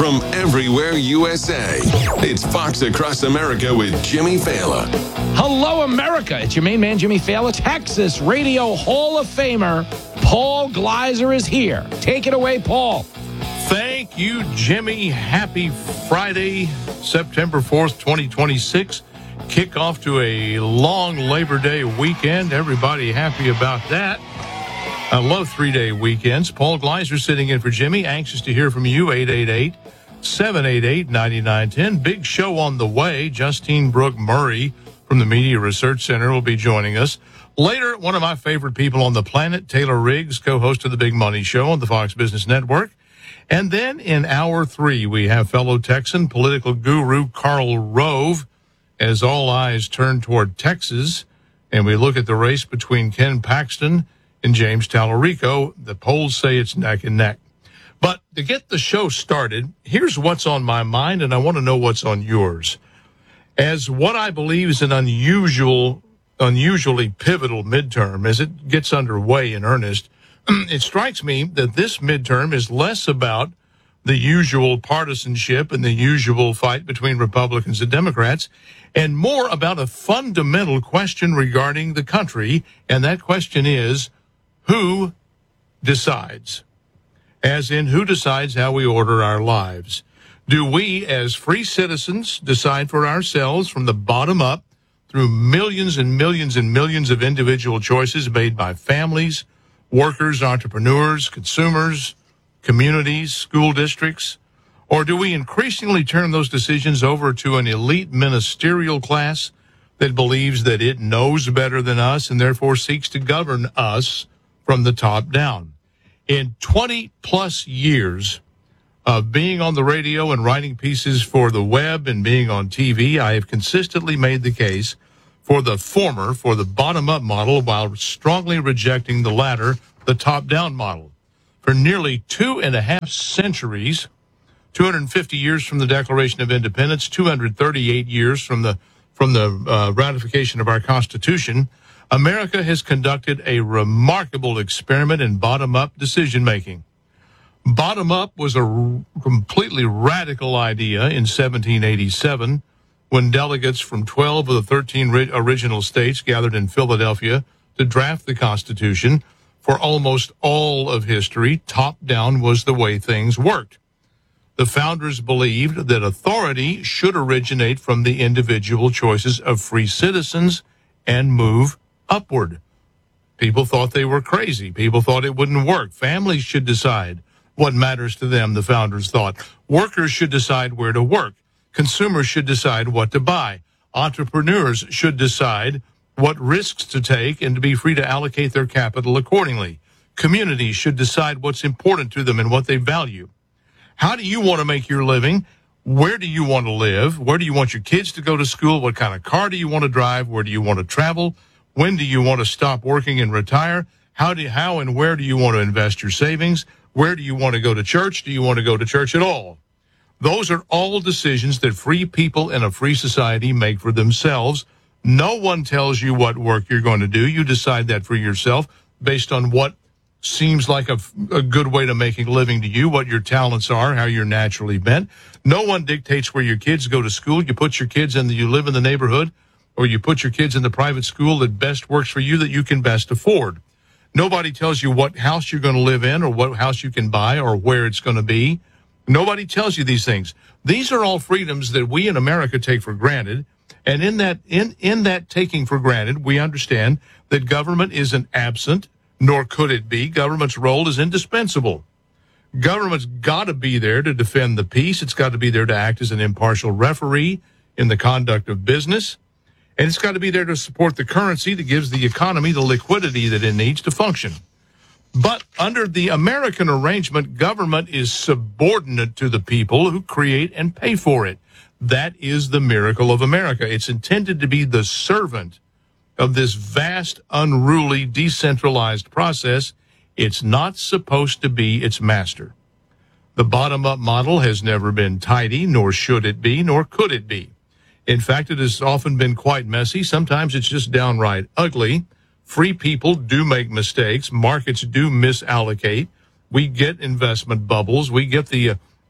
from everywhere USA. It's Fox Across America with Jimmy Fallon. Hello, America. It's your main man, Jimmy Fallon. Texas Radio Hall of Famer Paul Gleiser is here. Take it away, Paul. Thank you, Jimmy. Happy Friday, September 4th, 2026. Kickoff to a long Labor Day weekend. Everybody happy about that. I love 3-day weekends. Paul Gleiser sitting in for Jimmy. Anxious to hear from you. 888-788-9910. Big show on the way. Justine Brooke Murray from the Media Research Center will be joining us. Later, one of my favorite people on the planet, Taylor Riggs, co-host of the Big Money Show on the Fox Business Network. And then in hour 3, we have fellow Texan political guru Karl Rove as all eyes turn toward Texas. And we look at the race between Ken Paxton and James Tallarico. The polls say it's neck and neck. But to get the show started, here's what's on my mind, and I want to know what's on yours. As what I believe is an unusually pivotal midterm, as it gets underway in earnest, it strikes me that this midterm is less about the usual partisanship and the usual fight between Republicans and Democrats, and more about a fundamental question regarding the country, and that question is, who decides? As in, who decides how we order our lives? Do we, as free citizens, decide for ourselves from the bottom up through millions and millions and millions of individual choices made by families, workers, entrepreneurs, consumers, communities, school districts? Or do we increasingly turn those decisions over to an elite ministerial class that believes that it knows better than us and therefore seeks to govern us from the top down? In 20-plus years of being on the radio and writing pieces for the web and being on TV, I have consistently made the case for the former, for the bottom-up model, while strongly rejecting the latter, the top-down model. For nearly 2.5 centuries, 250 years from the Declaration of Independence, 238 years from the ratification of our Constitution, America has conducted a remarkable experiment in bottom-up decision-making. Bottom-up was a completely radical idea in 1787 when delegates from 12 of the 13 original states gathered in Philadelphia to draft the Constitution. For almost all of history, top-down was the way things worked. The founders believed that authority should originate from the individual choices of free citizens and move upward. People thought they were crazy. People thought it wouldn't work. Families should decide what matters to them, the founders thought. Workers should decide where to work. Consumers should decide what to buy. Entrepreneurs should decide what risks to take and to be free to allocate their capital accordingly. Communities should decide what's important to them and what they value. How do you want to make your living? Where do you want to live? Where do you want your kids to go to school? What kind of car do you want to drive? Where do you want to travel? When do you want to stop working and retire? How and where do you want to invest your savings? Where do you want to go to church? Do you want to go to church at all? Those are all decisions that free people in a free society make for themselves. No one tells you what work you're going to do. You decide that for yourself based on what seems like a good way to make a living to you, what your talents are, how you're naturally bent. No one dictates where your kids go to school. You put your kids you live in the neighborhood, or you put your kids in the private school that best works for you, that you can best afford. Nobody tells you what house you're going to live in or what house you can buy or where it's going to be. Nobody tells you these things. These are all freedoms that we in America take for granted. And in that taking for granted, we understand that government isn't absent, nor could it be. Government's role is indispensable. Government's got to be there to defend the peace. It's got to be there to act as an impartial referee in the conduct of business. And it's got to be there to support the currency that gives the economy the liquidity that it needs to function. But under the American arrangement, government is subordinate to the people who create and pay for it. That is the miracle of America. It's intended to be the servant of this vast, unruly, decentralized process. It's not supposed to be its master. The bottom-up model has never been tidy, nor should it be, nor could it be. In fact, it has often been quite messy. Sometimes it's just downright ugly. Free people do make mistakes. Markets do misallocate. We get investment bubbles. We get the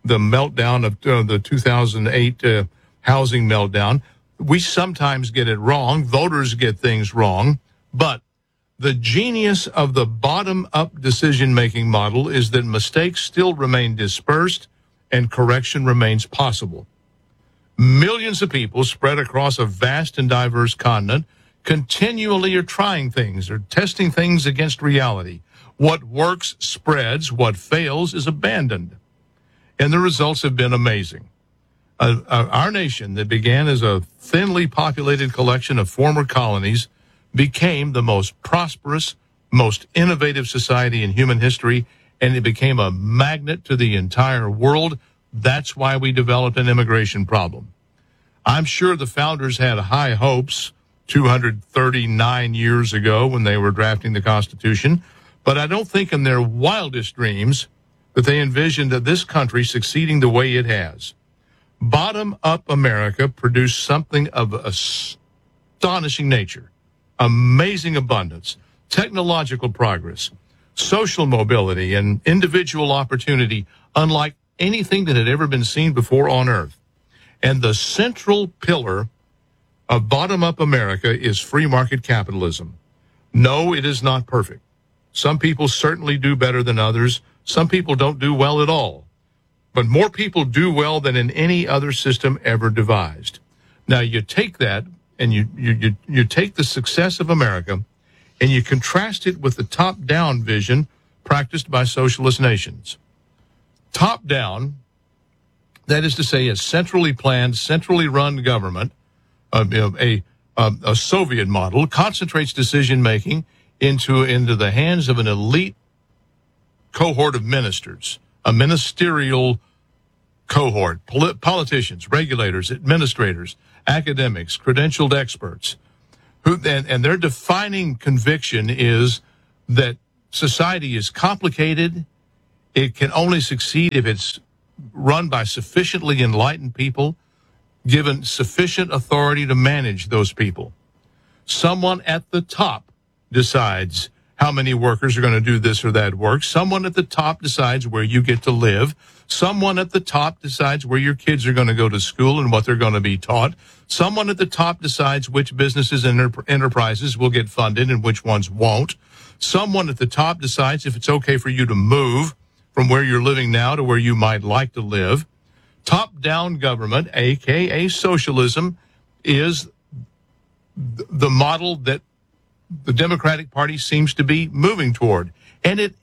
the meltdown of the 2008 housing meltdown. We sometimes get it wrong. Voters get things wrong. But the genius of the bottom-up decision-making model is that mistakes still remain dispersed and correction remains possible. Millions of people spread across a vast and diverse continent continually are trying things, or testing things against reality. What works spreads, what fails is abandoned. And the results have been amazing. Our nation, that began as a thinly populated collection of former colonies, became the most prosperous, most innovative society in human history, and it became a magnet to the entire world. That's why we developed an immigration problem. I'm sure the founders had high hopes 239 years ago when they were drafting the Constitution, but I don't think in their wildest dreams that they envisioned that this country succeeding the way it has. Bottom-up America produced something of astonishing nature, amazing abundance, technological progress, social mobility, and individual opportunity unlike anything that had ever been seen before on earth. And the central pillar of bottom-up America is free market capitalism. No, it is not perfect. Some people certainly do better than others. Some people don't do well at all. But more people do well than in any other system ever devised. Now, you take that and you take the success of America and you contrast it with the top-down vision practiced by socialist nations. Top-down, that is to say, a centrally planned, centrally run government, a Soviet model, concentrates decision-making into the hands of an elite cohort of ministers, a ministerial cohort, politicians, regulators, administrators, academics, credentialed experts, and their defining conviction is that society is complicated. It can only succeed if it's run by sufficiently enlightened people, given sufficient authority to manage those people. Someone at the top decides how many workers are going to do this or that work. Someone at the top decides where you get to live. Someone at the top decides where your kids are going to go to school and what they're going to be taught. Someone at the top decides which businesses and enterprises will get funded and which ones won't. Someone at the top decides if it's okay for you to move from where you're living now to where you might like to live. Top-down government, a.k.a. socialism, is the model that the Democratic Party seems to be moving toward. And it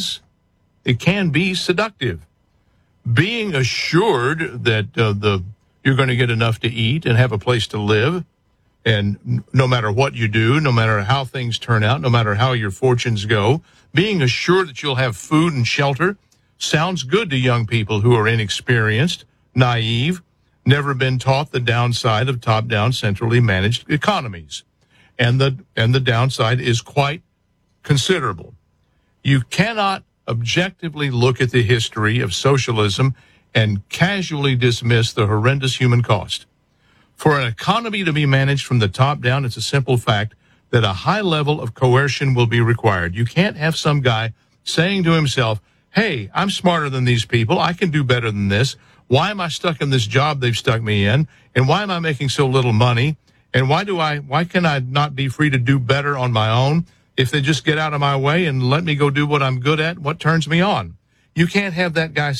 can be seductive. Being assured that you're going to get enough to eat and have a place to live, and no matter what you do, no matter how things turn out, no matter how your fortunes go, being assured that you'll have food and shelter sounds good to young people who are inexperienced, naive, never been taught the downside of top-down centrally managed economies. And the downside is quite considerable. You cannot objectively look at the history of socialism and casually dismiss the horrendous human cost. For an economy to be managed from the top down, it's a simple fact that a high level of coercion will be required. You can't have some guy saying to himself, hey, I'm smarter than these people. I can do better than this. Why am I stuck in this job they've stuck me in? And why am I making so little money? And why can I not be free to do better on my own if they just get out of my way and let me go do what I'm good at, what turns me on? You can't have that guy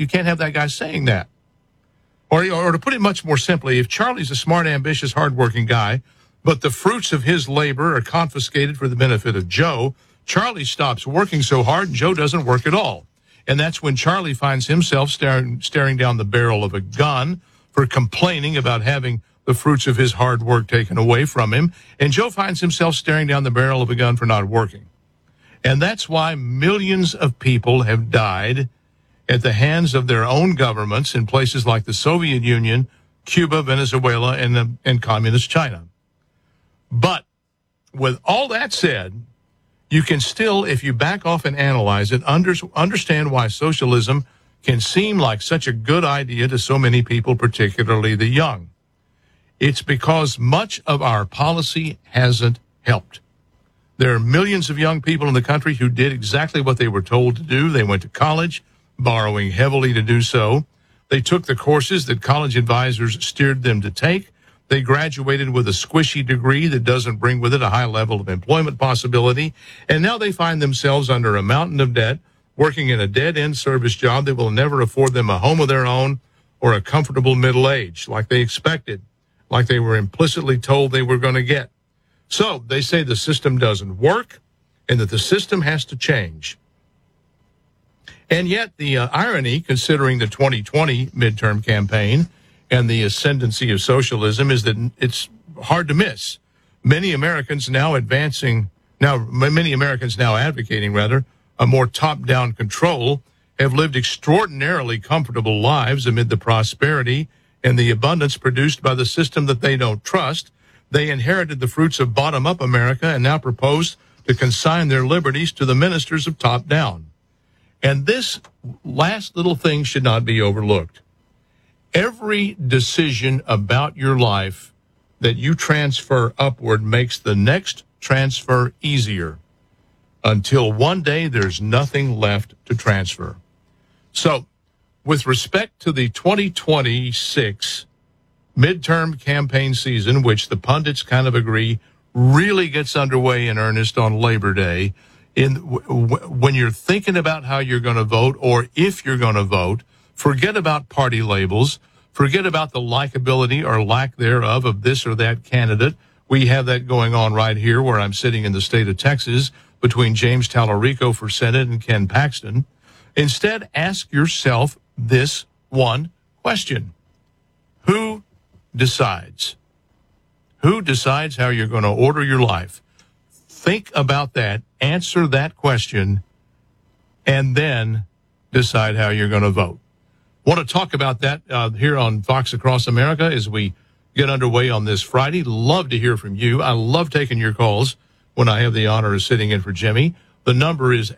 saying that. Or to put it much more simply, if Charlie's a smart, ambitious, hardworking guy, but the fruits of his labor are confiscated for the benefit of Joe, Charlie stops working so hard and Joe doesn't work at all. And that's when Charlie finds himself staring down the barrel of a gun for complaining about having the fruits of his hard work taken away from him. And Joe finds himself staring down the barrel of a gun for not working. And that's why millions of people have died at the hands of their own governments in places like the Soviet Union, Cuba, Venezuela, and communist China. But with all that said, you can still, if you back off and analyze it, understand why socialism can seem like such a good idea to so many people, particularly the young. It's because much of our policy hasn't helped. There are millions of young people in the country who did exactly what they were told to do. They went to college. borrowing heavily to do so. They took the courses that college advisors steered them to take. They graduated with a squishy degree that doesn't bring with it a high level of employment possibility. And now they find themselves under a mountain of debt, working in a dead-end service job that will never afford them a home of their own or a comfortable middle age like they expected, like they were implicitly told they were going to get. So they say the system doesn't work and that the system has to change. And yet the irony, considering the 2020 midterm campaign and the ascendancy of socialism, is that it's hard to miss. Many Americans now advocating a more top-down control have lived extraordinarily comfortable lives amid the prosperity and the abundance produced by the system that they don't trust. They inherited the fruits of bottom-up America and now propose to consign their liberties to the ministers of top-down. And this last little thing should not be overlooked. Every decision about your life that you transfer upward makes the next transfer easier until one day there's nothing left to transfer. So, with respect to the 2026 midterm campaign season, which the pundits kind of agree really gets underway in earnest on Labor Day, when you're thinking about how you're going to vote or if you're going to vote, forget about party labels, forget about the likability or lack thereof of this or that candidate. We have that going on right here where I'm sitting in the state of Texas between James Tallarico for Senate and Ken Paxton. Instead, ask yourself this one question. Who decides? Who decides how you're going to order your life? Think about that, answer that question, and then decide how you're going to vote. Want to talk about that here on Fox Across America as we get underway on this Friday. Love to hear from you. I love taking your calls when I have the honor of sitting in for Jimmy. The number is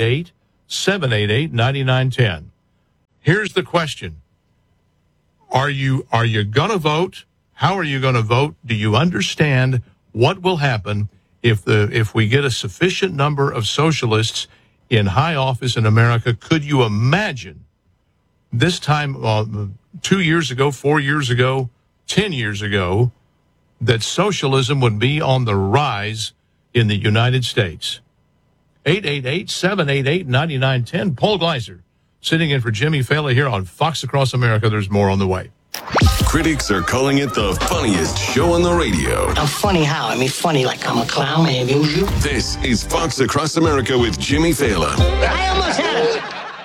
888-788-9910. Here's the question. Are you going to vote? How are you going to vote? Do you understand what will happen if we get a sufficient number of socialists in high office in America? Could you imagine this time 2 years ago, 4 years ago, 10 years ago, that socialism would be on the rise in the United States? 888-788-9910. Paul Gleiser sitting in for Jimmy Fallon here on Fox Across America. There's more on the way. Critics are calling it the funniest show on the radio. I'm funny how? I mean, funny like I'm a clown and amuse you. This is Fox Across America with Jimmy Fallon. I almost had it.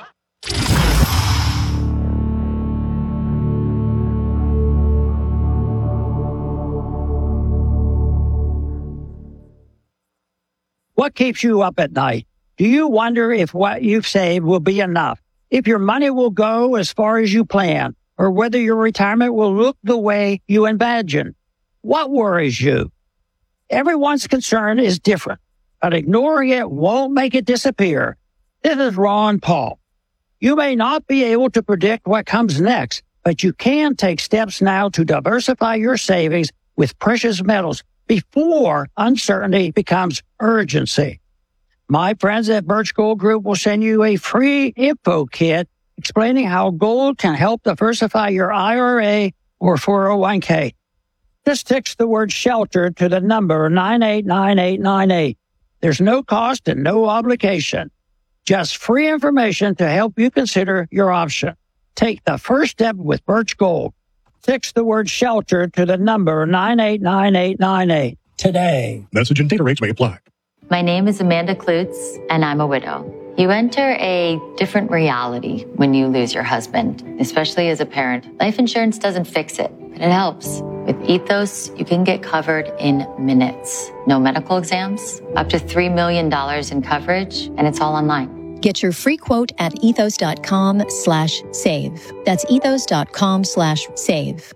What keeps you up at night? Do you wonder if what you've saved will be enough? If your money will go as far as you plan? Or whether your retirement will look the way you imagine? What worries you? Everyone's concern is different, but ignoring it won't make it disappear. This is Ron Paul. You may not be able to predict what comes next, but you can take steps now to diversify your savings with precious metals before uncertainty becomes urgency. My friends at Birch Gold Group will send you a free info kit explaining how gold can help diversify your IRA or 401k. Just text the word SHELTER to the number 989898. There's no cost and no obligation. Just free information to help you consider your option. Take the first step with Birch Gold. Text the word SHELTER to the number 989898 today. Message and data rates may apply. My name is Amanda Klutz, and I'm a widow. You enter a different reality when you lose your husband, especially as a parent. Life insurance doesn't fix it, but it helps. With Ethos, you can get covered in minutes. No medical exams, up to $3 million in coverage, and it's all online. Get your free quote at ethos.com/save. That's ethos.com/save.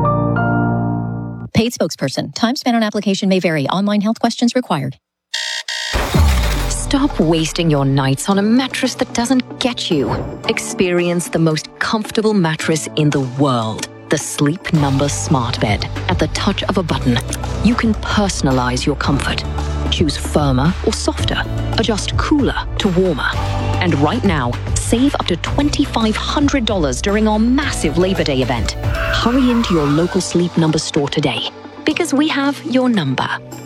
Paid spokesperson. Time spent on application may vary. Online health questions required. Stop wasting your nights on a mattress that doesn't get you. Experience the most comfortable mattress in the world. The Sleep Number Smart Bed. At the touch of a button, you can personalize your comfort. Choose firmer or softer. Adjust cooler to warmer. And right now, save up to $2,500 during our massive Labor Day event. Hurry into your local Sleep Number store today, because we have your number.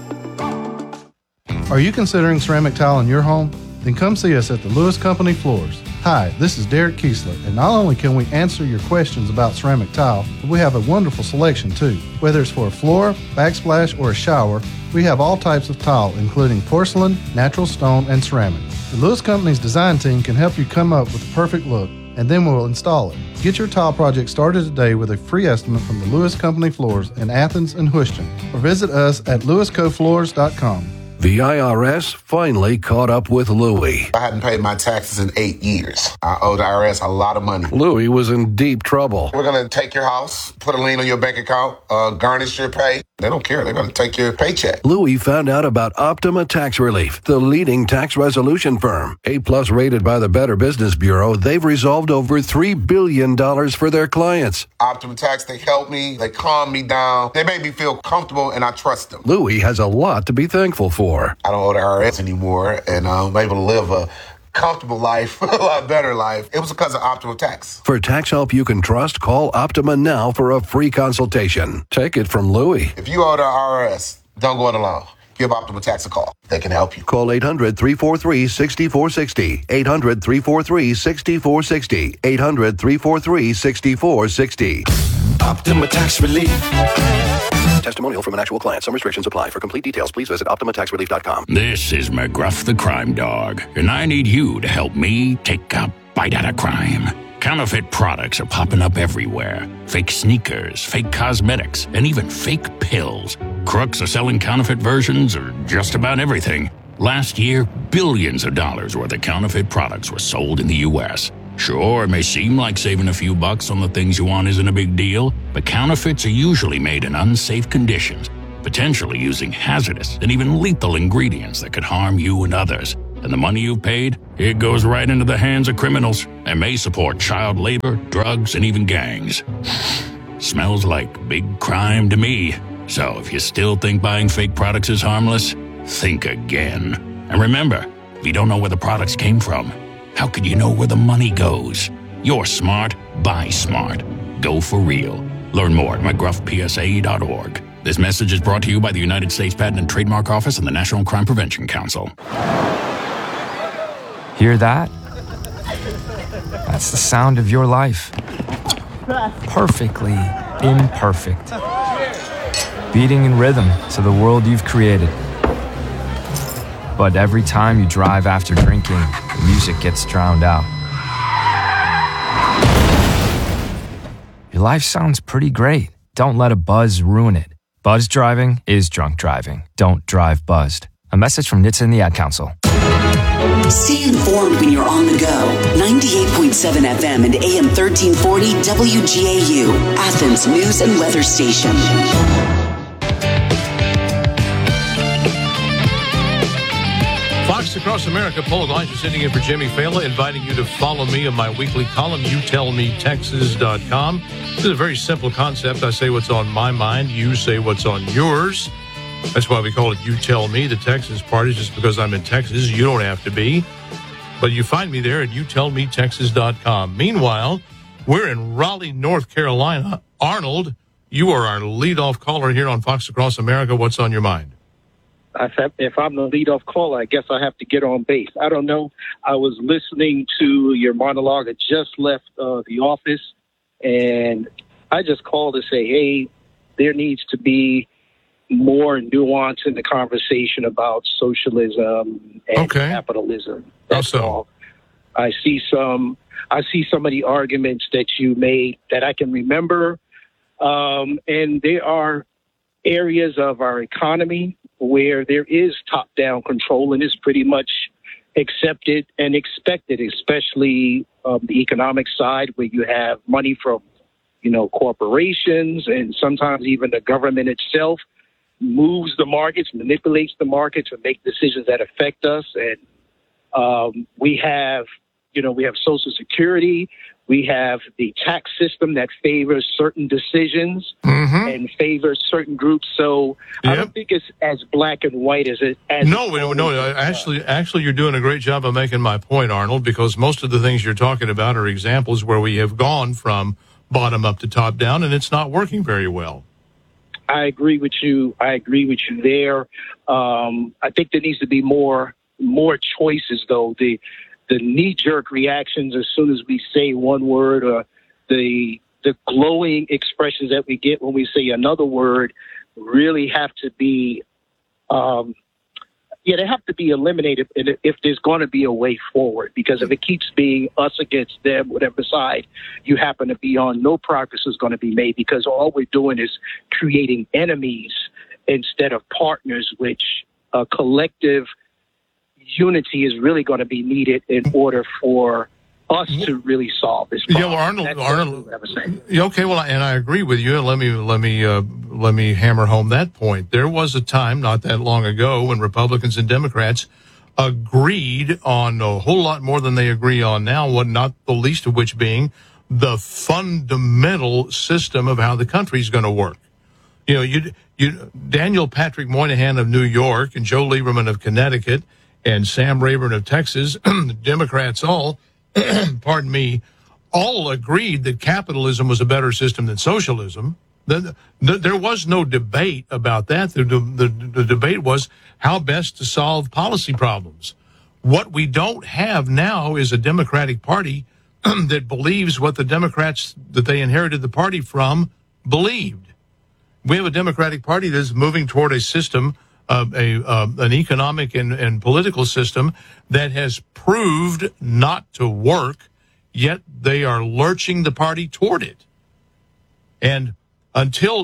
Are you considering ceramic tile in your home? Then come see us at the Lewis Company Floors. Hi, this is Derek Kiesler, and not only can we answer your questions about ceramic tile, but we have a wonderful selection too. Whether it's for a floor, backsplash, or a shower, we have all types of tile, including porcelain, natural stone, and ceramic. The Lewis Company's design team can help you come up with the perfect look, and then we'll install it. Get your tile project started today with a free estimate from the Lewis Company Floors in Athens and Houston, or visit us at lewiscofloors.com. The IRS finally caught up with Louie. I hadn't paid my taxes in 8 years. I owe the IRS a lot of money. Louie was in deep trouble. We're going to take your house, put a lien on your bank account, garnish your pay. They don't care. They're going to take your paycheck. Louie found out about Optima Tax Relief, the leading tax resolution firm. A-plus rated by the Better Business Bureau, they've resolved over $3 billion for their clients. Optima Tax, they helped me. They calmed me down. They made me feel comfortable, and I trust them. Louie has a lot to be thankful for. I don't owe the IRS anymore, and I'm able to live a comfortable life, a lot better life. It was because of Optima Tax. For tax help you can trust, call Optima now for a free consultation. Take it from Louie. If you owe the IRS, don't go it alone. Give Optima Tax a call. They can help you. Call 800-343-6460. 800-343-6460. 800-343-6460. Optima Tax Relief. Testimonial from an actual client. Some restrictions apply. For complete details, please visit OptimaTaxRelief.com. This is McGruff the Crime Dog, and I need you to help me take a bite out of crime. Counterfeit products are popping up everywhere. Fake sneakers, fake cosmetics, and even fake pills. Crooks are selling counterfeit versions of just about everything. Last year, billions of dollars worth of counterfeit products were sold in the U.S. Sure, it may seem like saving a few bucks on the things you want isn't a big deal, but counterfeits are usually made in unsafe conditions, potentially using hazardous and even lethal ingredients that could harm you and others. And the money you've paid, it goes right into the hands of criminals and may support child labor, drugs, and even gangs. Smells like big crime to me. So if you still think buying fake products is harmless, think again. And remember, if you don't know where the products came from, how could you know where the money goes? You're smart, buy smart. Go for real. Learn more at mcgruffpsa.org. This message is brought to you by the United States Patent and Trademark Office and the National Crime Prevention Council. Hear that? That's the sound of your life. Perfectly imperfect. Beating in rhythm to the world you've created. But every time you drive after drinking, the music gets drowned out. Your life sounds pretty great. Don't let a buzz ruin it. Buzz driving is drunk driving. Don't drive buzzed. A message from NHTSA and the Ad Council. Stay informed when you're on the go. 98.7 FM and AM 1340 WGAU, Athens News and Weather Station. Fox Across America, Paul Gleiser sitting in for Jimmy Fallon, inviting you to follow me on my weekly column, YouTellMeTexas.com. This is a very simple concept. I say what's on my mind. You say what's on yours. That's why we call it You Tell Me. The Texas part is just because I'm in Texas. You don't have to be. But you find me there at YouTellMeTexas.com. Meanwhile, we're in Raleigh, North Carolina. Arnold, you are our leadoff caller here on Fox Across America. What's on your mind? If I'm the leadoff caller, I guess I have to get on base. I don't know. I was listening to your monologue. I just left the office, and I just called to say, hey, there needs to be more nuance in the conversation about socialism and capitalism. That's all. I see some of the arguments that you made that I can remember, and there are areas of our economy where there is top-down control, and it's pretty much accepted and expected, especially the economic side, where you have money from, corporations, and sometimes even the government itself moves the markets, manipulates the markets, and make decisions that affect us. And we have we have Social Security. We have the tax system that favors certain decisions and favors certain groups. So I don't think it's as black and white as it. Actually, you're doing a great job of making my point, Arnold, because most of the things you're talking about are examples where we have gone from bottom up to top down, and it's not working very well. I agree with you. There. I think there needs to be more choices, though. The knee-jerk reactions as soon as we say one word, or the glowing expressions that we get when we say another word, really have to be, they have to be eliminated if there's going to be a way forward. Because if it keeps being us against them, whatever side you happen to be on, no progress is going to be made, because all we're doing is creating enemies instead of partners, which a collective unity is really going to be needed in order for us to really solve this problem. Arnold. Okay, well, and I agree with you. And let me hammer home that point. There was a time not that long ago when Republicans and Democrats agreed on a whole lot more than they agree on now. Not the least of which being the fundamental system of how the country's going to work. Daniel Patrick Moynihan of New York and Joe Lieberman of Connecticut and Sam Rayburn of Texas, the Democrats all agreed that capitalism was a better system than socialism. There was no debate about that. The debate was how best to solve policy problems. What we don't have now is a Democratic Party that believes what the Democrats that they inherited the party from believed. We have a Democratic Party that is moving toward a system, an economic and political system that has proved not to work, yet they are lurching the party toward it. And until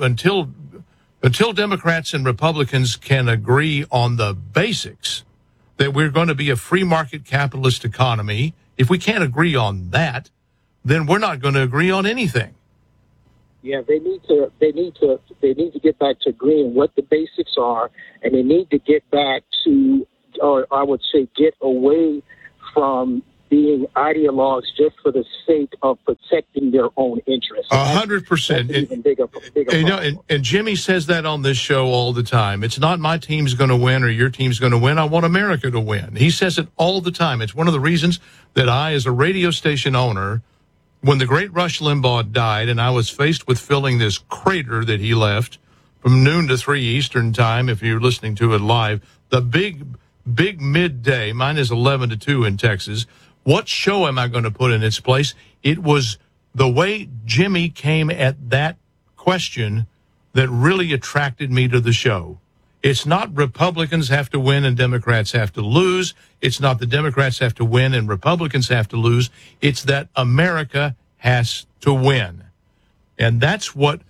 Democrats and Republicans can agree on the basics that we're going to be a free market capitalist economy, if we can't agree on that, then we're not going to agree on anything. Yeah, they need to get back to agreeing what the basics are, and they need to get back to, or I would say, get away from being ideologues just for the sake of protecting their own interests. 100%. Even bigger and Jimmy says that on this show all the time. It's not my team's going to win or your team's going to win. I want America to win. He says it all the time. It's one of the reasons that I, as a radio station owner, when the great Rush Limbaugh died and I was faced with filling this crater that he left from noon to 3 Eastern time, if you're listening to it live, the big midday, mine is 11 to 2 in Texas. What show am I going to put in its place? It was the way Jimmy came at that question that really attracted me to the show. It's not Republicans have to win and Democrats have to lose. It's not the Democrats have to win and Republicans have to lose. It's that America has to win. And that's what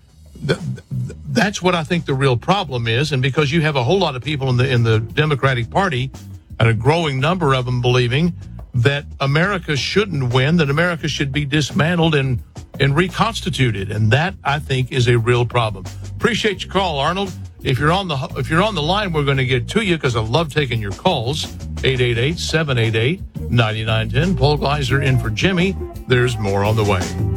I think the real problem is. And because you have a whole lot of people in the Democratic Party, and a growing number of them believing that America shouldn't win, that America should be dismantled and reconstituted. And that, I think, is a real problem. Appreciate your call, Arnold. If you're on the line, we're going to get to you because I love taking your calls. 888-788-9910. Paul Gleiser in for Jimmy. There's more on the way.